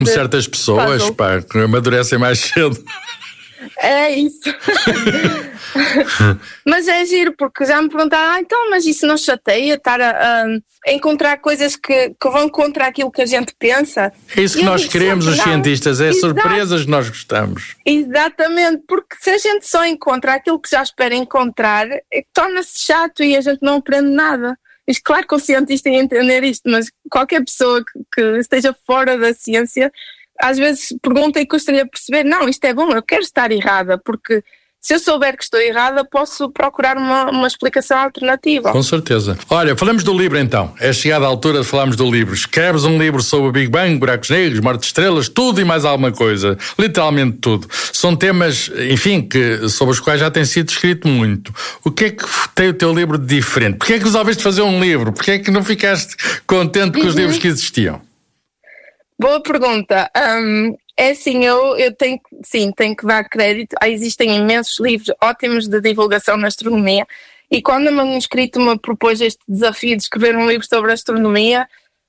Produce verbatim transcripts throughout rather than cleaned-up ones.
Certas pessoas, puzzle. Pá, que amadurecem mais cedo. É isso. Mas é giro, porque já me perguntaram, ah, então, mas isso não chateia estar a, a encontrar coisas que, que vão contra aquilo que a gente pensa? É isso que nós queremos, os cientistas, é Exato. Surpresas que nós gostamos. Exatamente, porque se a gente só encontra aquilo que já espera encontrar, torna-se chato e a gente não aprende nada. Isto, claro que o cientista ia entender isto, mas qualquer pessoa que, que esteja fora da ciência às vezes pergunta e gostaria de perceber, não, isto é bom, eu quero estar errada, porque se eu souber que estou errada, posso procurar uma, uma explicação alternativa. Com certeza. Olha, falamos do livro então. É chegada a altura de falarmos do livro. Escreves um livro sobre o Big Bang, buracos negros, morte de estrelas, tudo e mais alguma coisa. Literalmente tudo. São temas, enfim, que, sobre os quais já tem sido escrito muito. O que é que tem o teu livro de diferente? Porquê é que resolveste fazer um livro? Porquê é que não ficaste contente com os uhum. livros que existiam? Boa pergunta. Um, é assim, eu, eu tenho, sim, tenho que dar crédito. Existem imensos livros ótimos de divulgação na astronomia e quando a manuscrito me propôs este desafio de escrever um livro sobre astronomia,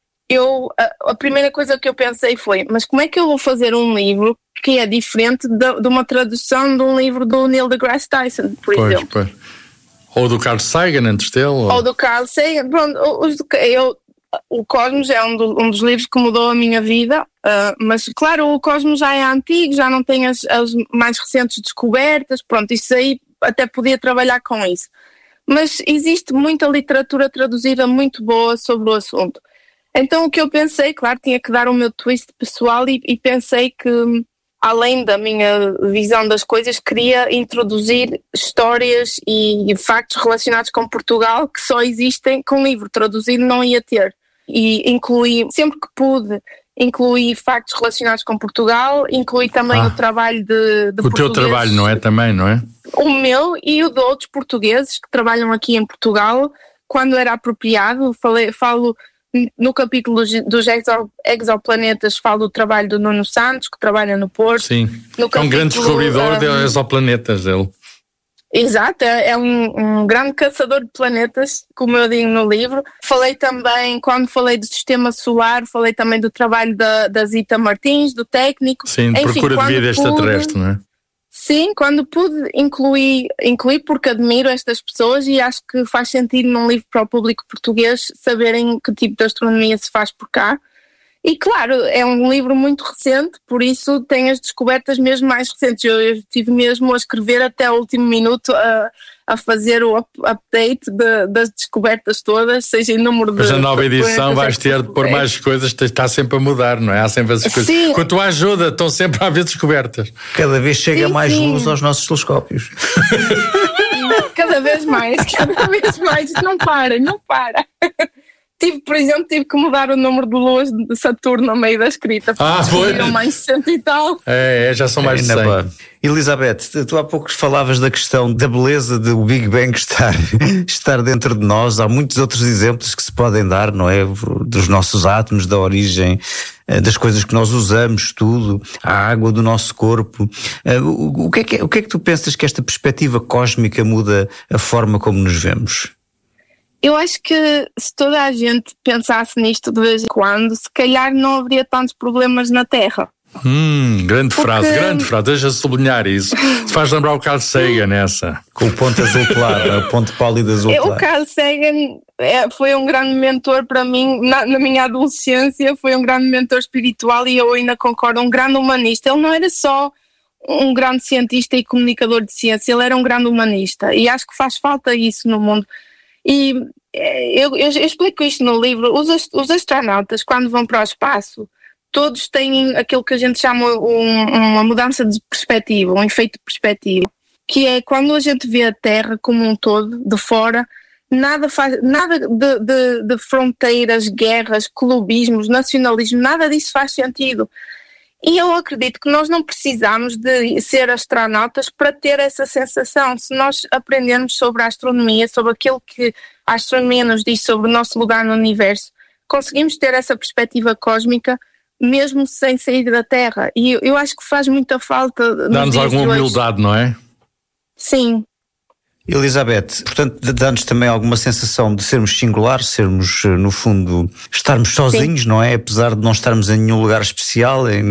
eu, a, a primeira coisa que eu pensei foi, mas como é que eu vou fazer um livro que é diferente de, de uma tradução de um livro do Neil deGrasse Tyson, por pois, exemplo? Pois. Ou do Carl Sagan, antes dele? Ou, ou do Carl Sagan. Pronto, os, eu... O Cosmos é um, do, um dos livros que mudou a minha vida, uh, mas claro, o Cosmos já é antigo, já não tem as, as mais recentes descobertas, pronto, isso aí até podia trabalhar com isso. Mas existe muita literatura traduzida muito boa sobre o assunto. Então o que eu pensei, claro, tinha que dar o meu twist pessoal e, e pensei que, além da minha visão das coisas, queria introduzir histórias e, e factos relacionados com Portugal que só existem, que um livro traduzido não ia ter. E incluí, sempre que pude, incluí factos relacionados com Portugal, incluí também ah, o trabalho de, de o portugueses. O teu trabalho, não é? Também, não é? O meu e o de outros portugueses que trabalham aqui em Portugal, quando era apropriado. Falei, falo no capítulo dos exo, exoplanetas, falo do trabalho do Nuno Santos, que trabalha no Porto. Sim, no é um grande descobridor um, de exoplanetas, ele. Exato, é um, um grande caçador de planetas, como eu digo no livro. Falei também, quando falei do sistema solar, falei também do trabalho da, da Zita Martins, do técnico. Sim, Enfim, procura de vida extraterrestre, não é? Sim, quando pude incluir, incluir, porque admiro estas pessoas e acho que faz sentido num livro para o público português saberem que tipo de astronomia se faz por cá. E claro, é um livro muito recente, por isso tem as descobertas mesmo mais recentes. Eu, eu estive mesmo a escrever até o último minuto, a, a fazer o up, update de, das descobertas todas, seja em número de... Mas a nova edição vais ter de pôr mais coisas, está sempre a mudar, não é? Há sempre essas coisas. Sim. Com a tua ajuda estão sempre a haver descobertas. Cada vez chega sim, mais sim. luz aos nossos telescópios. Cada vez mais, cada vez mais. Não para, não para. Tive, por exemplo, tive que mudar o número de luas de Saturno no meio da escrita. Ah, foi? Mais cento e tal. É, é, já são mais de cem. Elizabeth, tu há pouco falavas da questão da beleza do Big Bang estar, estar dentro de nós. Há muitos outros exemplos que se podem dar, não é? Dos nossos átomos, da origem, das coisas que nós usamos, tudo, a água do nosso corpo. O que é que, o que é que tu pensas que esta perspectiva cósmica muda a forma como nos vemos? Eu acho que se toda a gente pensasse nisto de vez em quando, se calhar não haveria tantos problemas na Terra. Hum, grande Porque... frase, grande frase, deixa sublinhar isso. Se faz lembrar o Carl Sagan nessa. Com o ponto azul claro, o ponto pálido azul claro. O Carl Sagan é, foi um grande mentor para mim, na, na minha adolescência, foi um grande mentor espiritual e eu ainda concordo, um grande humanista. Ele não era só um grande cientista e comunicador de ciência, ele era um grande humanista e acho que faz falta isso no mundo. E eu, eu, eu explico isto no livro. Os, os astronautas, quando vão para o espaço, todos têm aquilo que a gente chama um, uma mudança de perspectiva, um efeito de perspectiva, que é quando a gente vê a Terra como um todo, de fora, nada, faz, nada de, de, de fronteiras, guerras, clubismos, nacionalismo, nada disso faz sentido. E eu acredito que nós não precisamos de ser astronautas para ter essa sensação. Se nós aprendermos sobre a astronomia, sobre aquilo que a astronomia nos diz sobre o nosso lugar no universo, conseguimos ter essa perspectiva cósmica mesmo sem sair da Terra. E eu acho que faz muita falta. Dá-nos alguma humildade, não é? Sim. Elizabeth, portanto, dá-nos também alguma sensação de sermos singulares, sermos, no fundo, estarmos sozinhos, Sim. não é? Apesar de não estarmos em nenhum lugar especial, em